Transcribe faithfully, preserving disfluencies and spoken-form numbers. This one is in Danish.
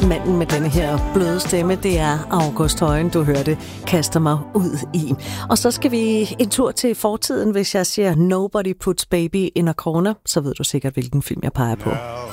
manden med denne her bløde stemme, det er August Højen, du hørte, kaster mig ud i. Og så skal vi en tur til fortiden. Hvis jeg siger Nobody Puts Baby in a Corner, så ved du sikkert, hvilken film jeg peger på. Now